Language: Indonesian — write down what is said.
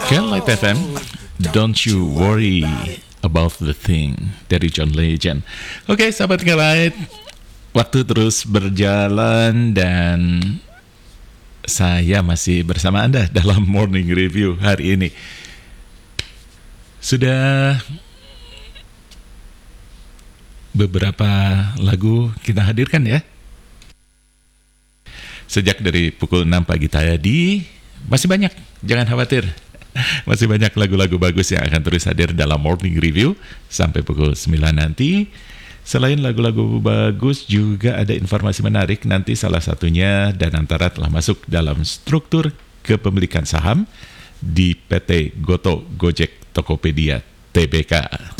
Can Light FM, Don't You Worry About The Thing dari John Legend. Oke, sahabat Light, waktu terus berjalan dan saya masih bersama Anda dalam Morning Review hari ini. Sudah beberapa lagu kita hadirkan ya. Sejak dari pukul 6 pagi tadi, masih banyak, jangan khawatir. Masih banyak lagu-lagu bagus yang akan terus hadir dalam Morning Review sampai pukul 9 nanti. Selain lagu-lagu bagus, juga ada informasi menarik. Nanti salah satunya Danantara telah masuk dalam struktur kepemilikan saham di PT Goto Gojek Tokopedia Tbk.